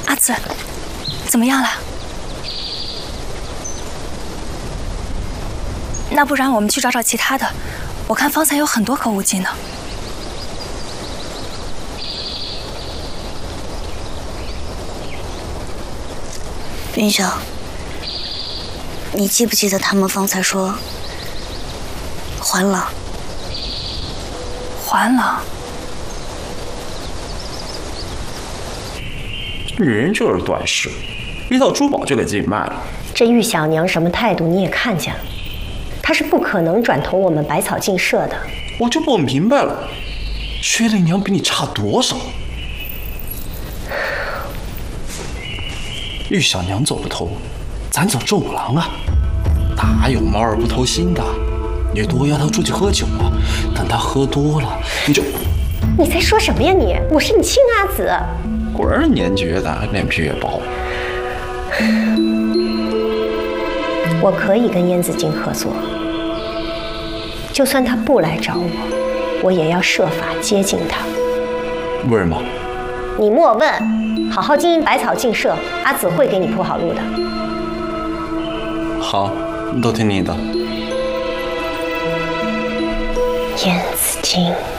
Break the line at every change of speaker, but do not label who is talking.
阿紫，怎么样了？那不然我们去找找其他的，我看方才有很多歌舞伎呢。
云晓，你记不记得他们方才说还郎？
还郎？
女人就是短视，一套珠宝就给自己卖了。
这玉小娘什么态度你也看见了，她是不可能转投我们百草竞社的。
我就不明白了，薛丽娘比你差多少？玉小娘走不投，咱走周五郎啊！哪有猫儿不偷腥的？你多邀她出去喝酒啊，等她喝多了，你就……
你在说什么呀你？我是你亲阿紫。
果然是年纪越大脸皮越薄。
我可以跟燕子京合作，就算他不来找我，我也要设法接近他。
为什么？
你莫问，好好经营百草竞社，阿紫会给你铺好路的。
好，都听你的。
燕子京。